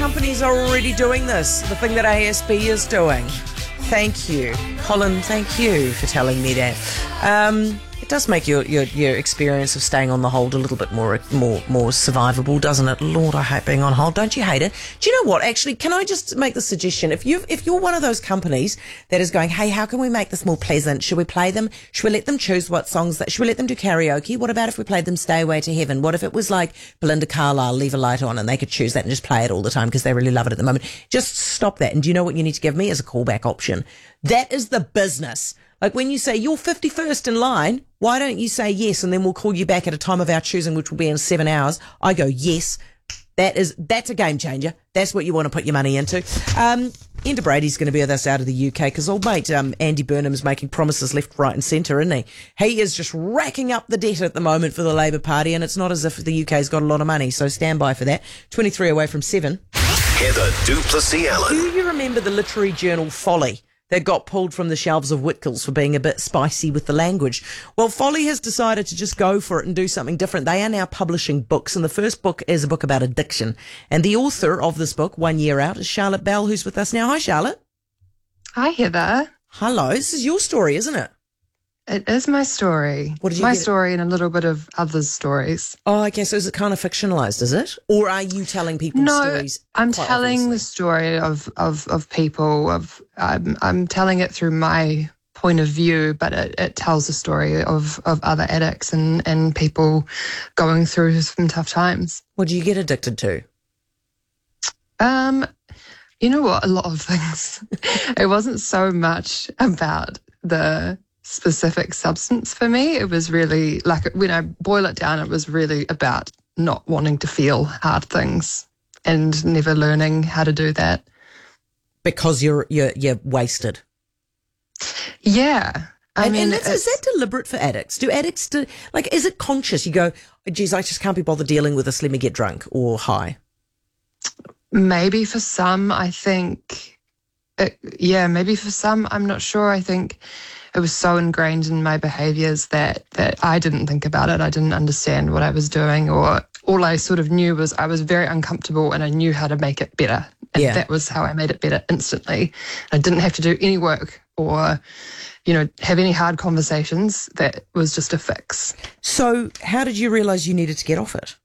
companies are already doing this, the thing that ASB is doing. Thank you. Colin, thank you for telling me that. It does make your experience of staying on the hold a little bit more survivable, doesn't it? Lord, I hate being on hold. Don't you hate it? Do you know what? Actually, can I just make the suggestion? If you're one of those companies that is going, hey, how can we make this more pleasant? Should we play them? Should we let them choose what songs? Should we let them do karaoke? What about if we played them Stay Away to Heaven? What if it was like Belinda Carlisle, Leave a Light On, and they could choose that and just play it all the time because they really love it at the moment? Just stop that. And do you know what you need to give me as a callback option? That is the business. Like when you say you're 51st in line, why don't you say yes and then we'll call you back at a time of our choosing, which will be in 7 hours. I go, yes. That's a game changer. That's what you want to put your money into. Enda Brady's going to be with us out of the UK because old mate Andy Burnham's making promises left, right and centre, isn't he? He is just racking up the debt at the moment for the Labour Party, and it's not as if the UK's got a lot of money, so stand by for that. 23 away from 7. Heather du Plessis-Allen. Do you remember the literary journal Folly that got pulled from the shelves of Whitgill's for being a bit spicy with the language? Well, Folly has decided to just go for it and do something different. They are now publishing books, and the first book is a book about addiction. And the author of this book, 1 year out, is Charlotte Bell, who's with us now. Hi, Charlotte. Hi, Heather. Hello. This is your story, isn't it? It is my story. What did you my get? story and a little bit of others' stories. Oh, okay. So is it kind of fictionalized, is it? Or are you telling people's stories? I'm quite telling obviously? the story of people. I'm telling it through my point of view, but it tells the story of other addicts and people going through some tough times. What do you get addicted to? You know what? A lot of things. It wasn't so much about the specific substance for me. It was really, like, when I boil it down, it was really about not wanting to feel hard things and never learning how to do that. Because you're wasted. Yeah. I mean, is that deliberate for addicts? Do addicts is it conscious? You go, geez, I just can't be bothered dealing with this. Let me get drunk or high. Maybe for some, I think, maybe for some, I'm not sure. I think it was so ingrained in my behaviours that I didn't think about it. I didn't understand what I was doing, or all I sort of knew was I was very uncomfortable and I knew how to make it better. And that was how I made it better instantly. I didn't have to do any work or, have any hard conversations. That was just a fix. So how did you realise you needed to get off it?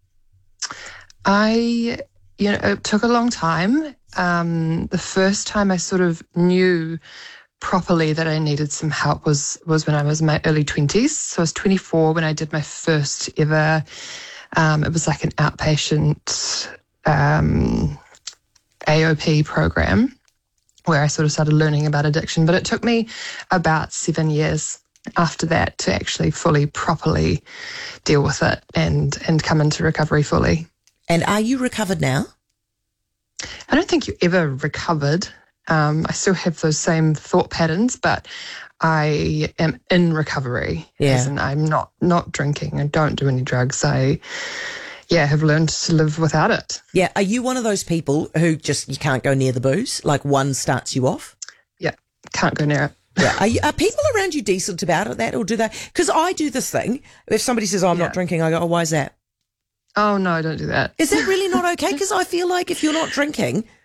It took a long time. The first time I sort of knew properly that I needed some help was when I was in my early 20s. So I was 24 when I did my first ever, it was like an outpatient AOP program where I sort of started learning about addiction. But it took me about 7 years after that to actually fully, properly deal with it and come into recovery fully. And are you recovered now? I don't think you ever recovered. I still have those same thought patterns, but I am in recovery. Yeah. As in I'm not drinking. I don't do any drugs. I have learned to live without it. Yeah. Are you one of those people who you can't go near the booze? Like one starts you off? Yeah, can't go near it. Yeah. Are people around you decent about it, or do they? Because I do this thing. If somebody says, I'm not drinking, I go, oh, why is that? Oh, no, don't do that. Is that really not okay? Because I feel like if you're not drinking,